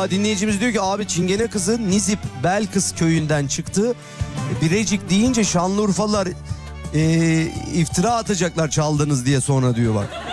dinleyicimiz diyor ki abi Çingene kızı Nizip Belkıs köyünden çıktı. Birecik deyince Şanlıurfalılar iftira atacaklar çaldınız diye sonra diyor bak.